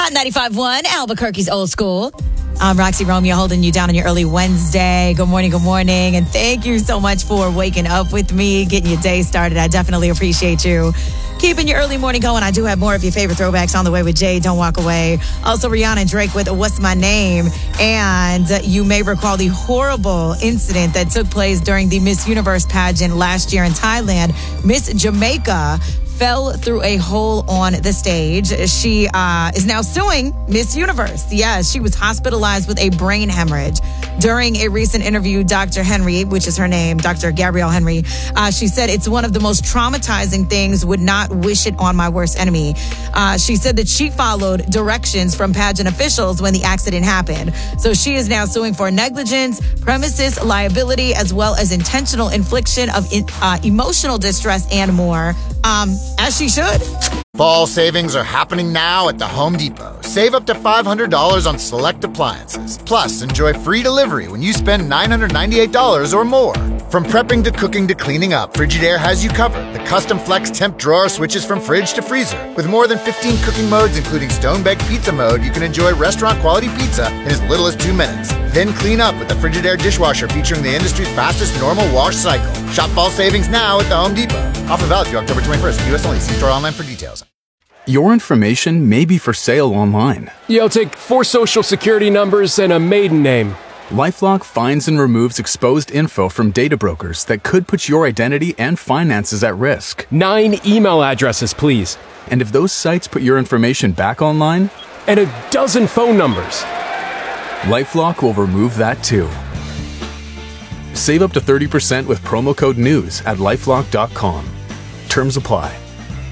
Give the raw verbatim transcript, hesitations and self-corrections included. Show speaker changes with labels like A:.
A: Hot ninety-five point one, Albuquerque's Old School. I'm Roxy Romeo holding you down on your early Wednesday. Good morning, good morning. And thank you so much for waking up with me, getting your day started. I definitely appreciate you. Keeping your early morning going. I do have more of your favorite throwbacks on the way with Jay. Don't walk away. Also, Rihanna and Drake with What's My Name? And you may recall the horrible incident that took place during the Miss Universe pageant last year in Thailand. Miss Jamaica fell through a hole on the stage. She uh, is now suing Miss Universe. Yes, she was hospitalized with a brain hemorrhage. During a recent interview, Doctor Henry, which is her name, Doctor Gabrielle Henry, uh, she said, it's one of the most traumatizing things, would not wish it on my worst enemy. Uh, she said that she followed directions from pageant officials when the accident happened. So she is now suing for negligence, premises liability, as well as intentional infliction of in, uh, emotional distress and more. Um, as she should.
B: Fall savings are happening now at the Home Depot. Save up to five hundred dollars on select appliances. Plus, enjoy free delivery when you spend nine hundred ninety-eight dollars or more. From prepping to cooking to cleaning up, Frigidaire has you covered. The custom flex temp drawer switches from fridge to freezer. With more than fifteen cooking modes, including stone-baked pizza mode, you can enjoy restaurant-quality pizza in as little as two minutes. Then clean up with the Frigidaire dishwasher featuring the industry's fastest normal wash cycle. Shop fall savings now at the Home Depot. Offer valid through October twenty-first. U S only. See store online for details.
C: Your information may be for sale online.
D: Yeah, I'll take four social security numbers and a maiden name.
C: LifeLock finds and removes exposed info from data brokers that could put your identity and finances at risk.
D: Nine email addresses, please.
C: And if those sites put your information back online?
D: And a dozen phone numbers.
C: LifeLock will remove that too. Save up to thirty percent with promo code NEWS at lifelock dot com. Terms apply.